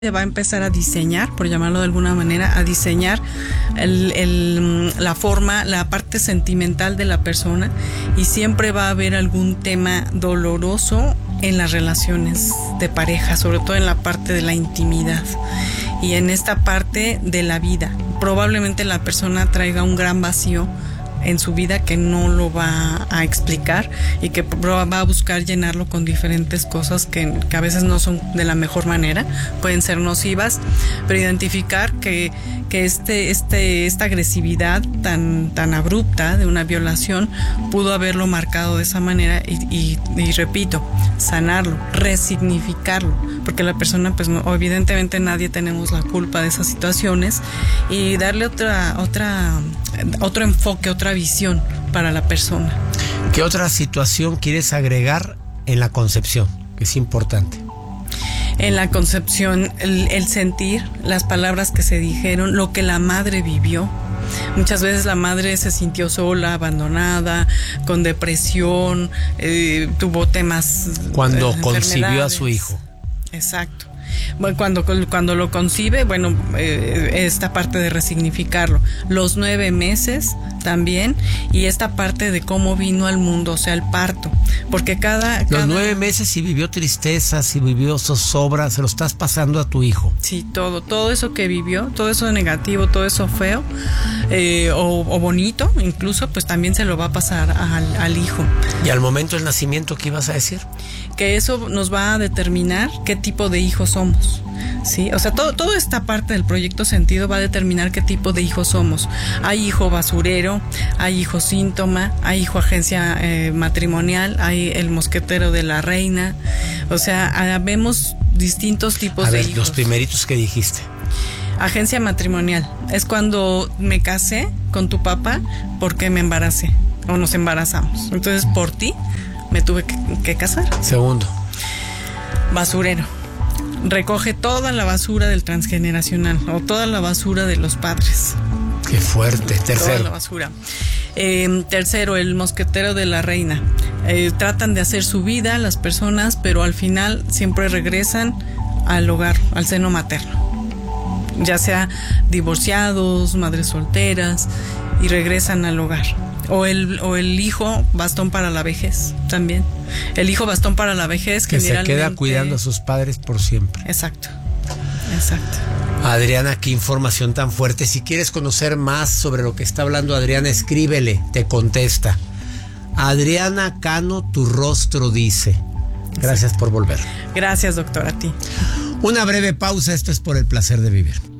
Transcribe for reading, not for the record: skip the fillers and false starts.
va a empezar a diseñar, por llamarlo de alguna manera, a diseñar la forma, la parte sentimental de la persona, y siempre va a haber algún tema doloroso en las relaciones de pareja, sobre todo en la parte de la intimidad y en esta parte de la vida. Probablemente la persona traiga un gran vacío en su vida que no lo va a explicar y que va a buscar llenarlo con diferentes cosas que a veces no son de la mejor manera, pueden ser nocivas, pero identificar que esta agresividad tan abrupta de una violación pudo haberlo marcado de esa manera y repito, sanarlo, resignificarlo, porque la persona, pues no, evidentemente nadie tenemos la culpa de esas situaciones, y darle otro enfoque, otra visión para la persona. ¿Qué otra situación quieres agregar en la concepción, que es importante? En la concepción, el sentir, las palabras que se dijeron, lo que la madre vivió. Muchas veces la madre se sintió sola, abandonada, con depresión, tuvo temas. Cuando concibió a su hijo. Exacto. Bueno, cuando lo concibe, bueno, esta parte de resignificarlo, los 9 meses también, y esta parte de cómo vino al mundo, o sea, el parto, porque los 9 meses, si vivió tristeza, si vivió zozobra, se lo estás pasando a tu hijo. Sí, todo eso que vivió, todo eso negativo, todo eso feo, o bonito, incluso, pues también se lo va a pasar al hijo. ¿Y al momento del nacimiento qué ibas a decir? Que eso nos va a determinar qué tipo de hijos somos, ¿sí? O sea, toda esta parte del proyecto Sentido va a determinar qué tipo de hijos somos. Hay hijo basurero, hay hijo síntoma, hay hijo agencia matrimonial, hay el mosquetero de la reina. O sea, vemos distintos tipos de hijos. Los primeritos que dijiste. Agencia matrimonial es cuando me casé con tu papá porque me embaracé o nos embarazamos. Entonces, por ti me tuve que casar. Segundo. Basurero. Recoge toda la basura del transgeneracional o toda la basura de los padres. Qué fuerte. Tercero. Toda la basura. Tercero, el mosquetero de la reina. Tratan de hacer su vida las personas, pero al final siempre regresan al hogar, al seno materno. Ya sea divorciados, madres solteras, y regresan al hogar. O el hijo bastón para la vejez también. El hijo bastón para la vejez que se queda cuidando a sus padres por siempre. Exacto. Adriana, qué información tan fuerte. Si quieres conocer más sobre lo que está hablando Adriana, escríbele, te contesta. Adriana Cano, tu rostro dice. Gracias por volver. Gracias, doctor, a ti. Una breve pausa, esto es Por el Placer de Vivir.